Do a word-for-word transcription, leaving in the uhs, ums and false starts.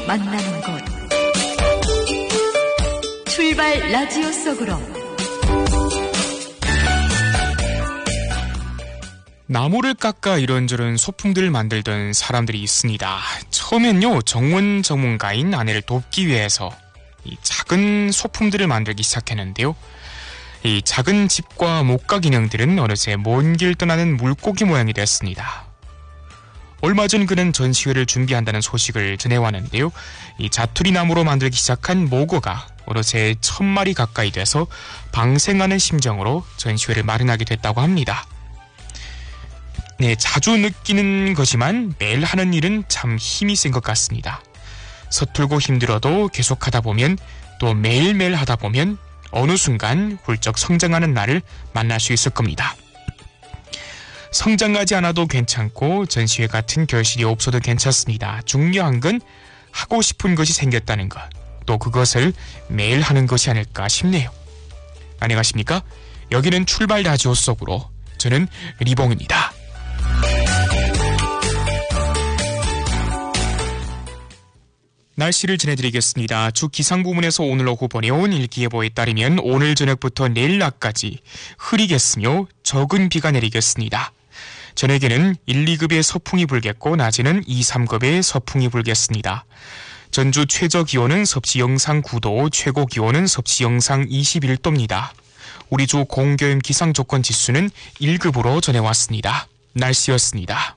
만나는 곳. 출발 라디오 속으로. 나무를 깎아 이런저런 소품들을 만들던 사람들이 있습니다. 처음엔요, 정원 전문가인 아내를 돕기 위해서 이 작은 소품들을 만들기 시작했는데요. 이 작은 집과 목각 인형들은 어느새 먼 길 떠나는 물고기 모양이 됐습니다. 얼마 전 그는 전시회를 준비한다는 소식을 전해왔는데요. 이 자투리 나무로 만들기 시작한 모거가 어느새 천 마리 가까이 돼서 방생하는 심정으로 전시회를 마련하게 됐다고 합니다. 네, 자주 느끼는 것이지만 매일 하는 일은 참 힘이 센 것 같습니다. 서툴고 힘들어도 계속하다 보면, 또 매일매일 하다 보면 어느 순간 훌쩍 성장하는 날을 만날 수 있을 겁니다. 성장하지 않아도 괜찮고 전시회 같은 결실이 없어도 괜찮습니다. 중요한 건 하고 싶은 것이 생겼다는 것, 또 그것을 매일 하는 것이 아닐까 싶네요. 안녕하십니까? 여기는 출발 라디오 속으로, 저는 리봉입니다. 날씨를 전해드리겠습니다. 주 기상부문에서 오늘 오후 보내온 일기예보에 따르면 오늘 저녁부터 내일 낮까지 흐리겠으며 적은 비가 내리겠습니다. 저녁에는 일, 이 급의 서풍이 불겠고 낮에는 이, 삼 급의 서풍이 불겠습니다. 전주 최저 기온은 섭씨 영상 구 도, 최고 기온은 섭씨 영상 이십일 도입니다. 우리 주 공교임 기상조건 지수는 일 급으로 전해왔습니다. 날씨였습니다.